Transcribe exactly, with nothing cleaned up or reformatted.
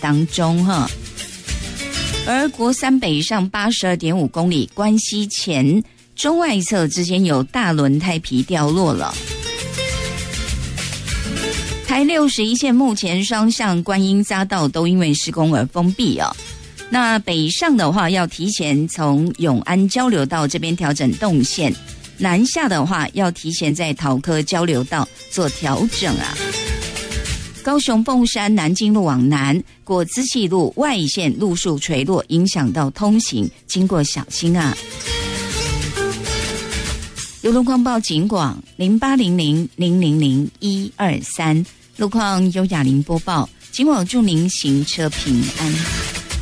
当中哈。而国三北上 八十二点五 公里，关西前中外侧之间有大轮胎皮掉落了。台六十一线目前双向观音匝道都因为施工而封闭哦。那北上的话要提前从永安交流道这边调整动线，南下的话要提前在桃科交流道做调整啊。高雄凤山南京路往南，果资气路外线路树垂落，影响到通行，经过小心啊。有路况报警广零八零零零零零一二三，路况由雅玲播报，今晚祝您行车平安。